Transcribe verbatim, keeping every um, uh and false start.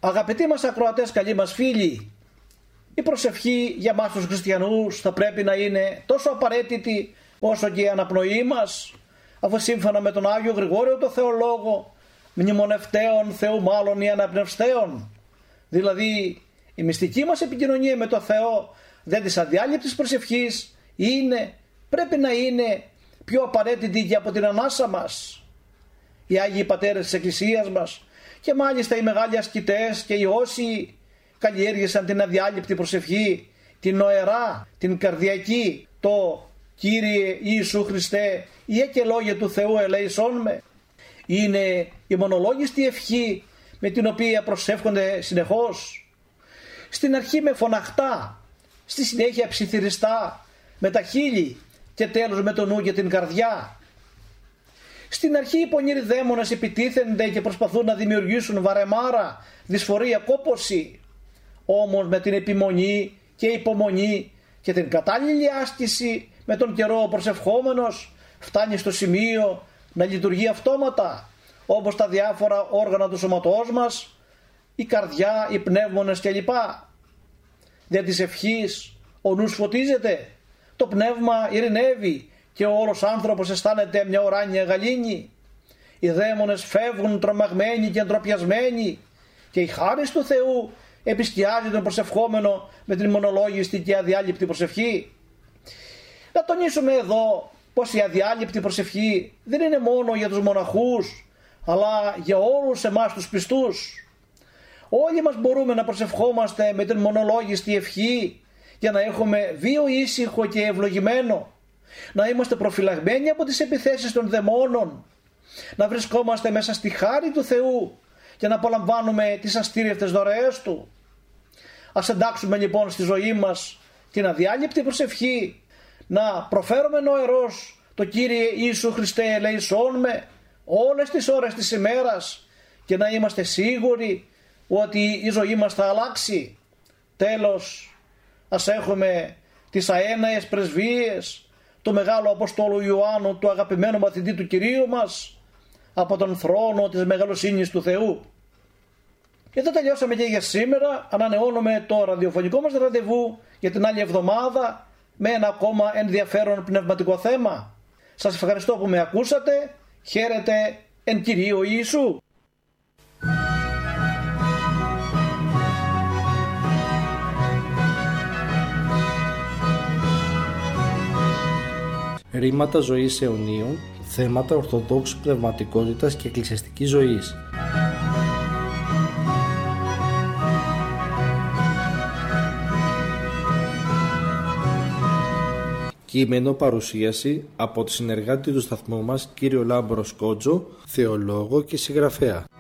Αγαπητοί μας ακροατές, καλοί μας φίλοι, η προσευχή για μας τους χριστιανούς θα πρέπει να είναι τόσο απαραίτητη όσο και η αναπνοή μας, αφού σύμφωνα με τον Άγιο Γρηγόριο το Θεολόγο, μνημονευτέων Θεού μάλλον ή αναπνευστέων, δηλαδή η μυστική μας επικοινωνία με το Θεό δεν της αδιάλειπτης προσευχής είναι, πρέπει να είναι πιο απαραίτητη και από την ανάσα μας. Οι Άγιοι Πατέρες της Εκκλησίας μας και μάλιστα οι μεγάλοι ασκητές και οι όσοι καλλιέργησαν την αδιάλειπτη προσευχή, την νοερά, την καρδιακή, το Κύριε Ιησού Χριστέ, Ιε και λόγια του Θεού ελέησόν με, είναι η μονολόγιστη ευχή με την οποία προσεύχονται συνεχώς. Στην αρχή με φωναχτά, στη συνέχεια ψιθυριστά, με τα χείλη και τέλος με το νου και την καρδιά. Στην αρχή οι πονηροί δαίμονες επιτίθενται και προσπαθούν να δημιουργήσουν βαρεμάρα, δυσφορία, κόπωση. Όμως με την επιμονή και υπομονή και την κατάλληλη άσκηση με τον καιρό ο προσευχόμενος φτάνει στο σημείο να λειτουργεί αυτόματα, όπως τα διάφορα όργανα του σώματός μας, η καρδιά, οι πνεύμονες κλπ. Δια της ευχής ο νους φωτίζεται, το πνεύμα ειρηνεύει και ο όλος άνθρωπος αισθάνεται μια ουράνια γαλήνη. Οι δαίμονες φεύγουν τρομαγμένοι και ντροπιασμένοι και η χάρις του Θεού επισκιάζει τον προσευχόμενο με την μονολόγιστη και αδιάλειπτη προσευχή. Να τονίσουμε εδώ πως η αδιάλειπτη προσευχή δεν είναι μόνο για τους μοναχούς, αλλά για όλους εμάς τους πιστούς. Όλοι μας μπορούμε να προσευχόμαστε με την μονολόγιστη ευχή για να έχουμε βίο ήσυχο και ευλογημένο, να είμαστε προφυλαγμένοι από τις επιθέσεις των δαιμόνων, να βρισκόμαστε μέσα στη χάρη του Θεού και να απολαμβάνουμε τις αστήριευτες δωρεές Του. Ας εντάξουμε λοιπόν στη ζωή μας την αδιάλειπτη προσευχή, να προφέρουμε νοερός το Κύριε Ιησού Χριστέ ελέησόν με όλες τις ώρες της ημέρας και να είμαστε σίγουροι ότι η ζωή μας θα αλλάξει. Τέλος, ας έχουμε τις αέναες πρεσβείες του Μεγάλου Αποστόλου Ιωάννου, του αγαπημένου μαθητή του Κυρίου μας, από τον θρόνο της μεγαλοσύνης του Θεού. Και εδώ τελειώσαμε και για σήμερα. Ανανεώνουμε το ραδιοφωνικό μας ραντεβού για την άλλη εβδομάδα με ένα ακόμα ενδιαφέρον πνευματικό θέμα. Σας ευχαριστώ που με ακούσατε. Χαίρετε εν Κυρίω Ιησού. Ρήματα ζωής αιωνίων, θέματα ορθοδόξου πνευματικότητας και εκκλησιαστικής ζωής. Κείμενο παρουσίαση από τη συνεργάτη του σταθμού μας, κύριο Λάμπρο Σκότζο, θεολόγο και συγγραφέα.